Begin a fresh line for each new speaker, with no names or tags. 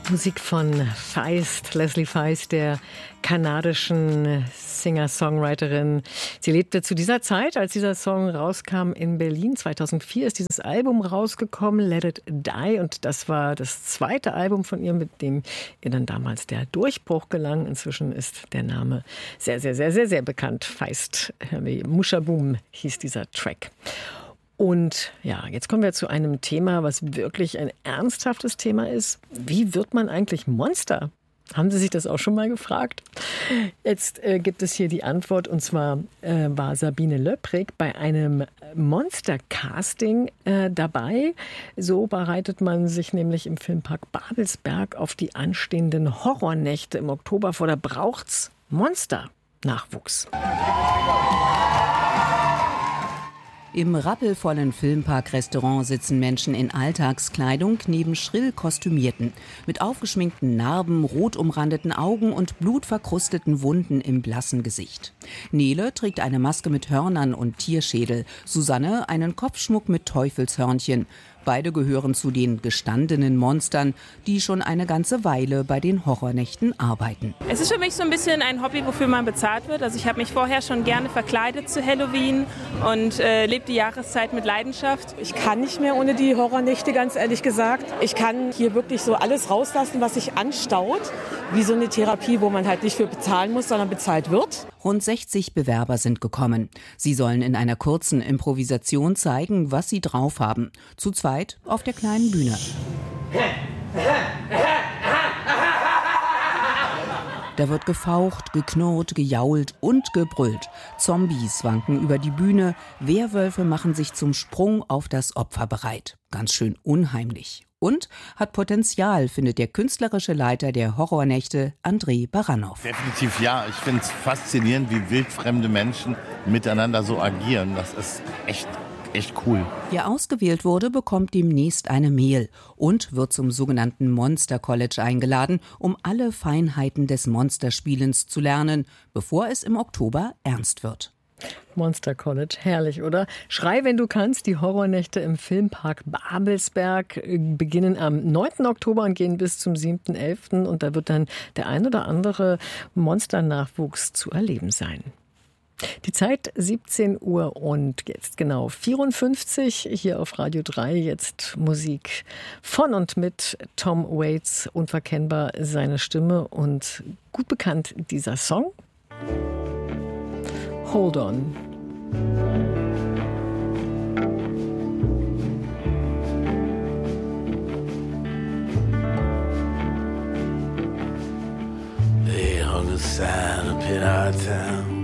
Musik von Feist, Leslie Feist, der kanadischen Singer-Songwriterin. Sie lebte zu dieser Zeit, als dieser Song rauskam, in Berlin. 2004 ist dieses Album rausgekommen, Let It Die. Und das war das zweite Album von ihr, mit dem ihr dann damals der Durchbruch gelang. Inzwischen ist der Name sehr, sehr, sehr, sehr, sehr bekannt. Feist, Mushaboom hieß dieser Track. Und ja, jetzt kommen wir zu einem Thema, was wirklich ein ernsthaftes Thema ist. Wie wird man eigentlich Monster? Haben Sie sich das auch schon mal gefragt? Jetzt gibt es hier die Antwort, und zwar war Sabine Löpprig bei einem Monster-Casting dabei. So bereitet man sich nämlich im Filmpark Babelsberg auf die anstehenden Horrornächte im Oktober vor. Da braucht's Monster-Nachwuchs.
Im rappelvollen Filmpark-Restaurant sitzen Menschen in Alltagskleidung neben schrill Kostümierten. Mit aufgeschminkten Narben, rot umrandeten Augen und blutverkrusteten Wunden im blassen Gesicht. Nele trägt eine Maske mit Hörnern und Tierschädel. Susanne einen Kopfschmuck mit Teufelshörnchen. Beide gehören zu den gestandenen Monstern, die schon eine ganze Weile bei den Horrornächten arbeiten.
Es ist für mich so ein bisschen ein Hobby, wofür man bezahlt wird. Also ich habe mich vorher schon gerne verkleidet zu Halloween und lebe die Jahreszeit mit Leidenschaft.
Ich kann nicht mehr ohne die Horrornächte, ganz ehrlich gesagt. Ich kann hier wirklich so alles rauslassen, was sich anstaut. Wie so eine Therapie, wo man halt nicht für bezahlen muss, sondern bezahlt wird.
Rund 60 Bewerber sind gekommen. Sie sollen in einer kurzen Improvisation zeigen, was sie drauf haben. Zu zweit auf der kleinen Bühne. Da wird gefaucht, geknurrt, gejault und gebrüllt. Zombies wanken über die Bühne, Werwölfe machen sich zum Sprung auf das Opfer bereit. Ganz schön unheimlich. Und hat Potenzial, findet der künstlerische Leiter der Horrornächte, André Baranow.
Definitiv ja. Ich finde es faszinierend, wie wildfremde Menschen miteinander so agieren. Das ist echt cool.
Wer ausgewählt wurde, bekommt demnächst eine Mail und wird zum sogenannten Monster College eingeladen, um alle Feinheiten des Monsterspielens zu lernen, bevor es im Oktober ernst wird.
Monster College, herrlich, oder? Schrei, wenn du kannst. Die Horrornächte im Filmpark Babelsberg beginnen am 9. Oktober und gehen bis zum 7.11. Und da wird dann der ein oder andere Monsternachwuchs zu erleben sein. Die Zeit 17 Uhr und jetzt genau 54 hier auf Radio 3. Jetzt Musik von und mit Tom Waits. Unverkennbar seine Stimme und gut bekannt dieser Song. Hold on.
They hung a sign up in our town.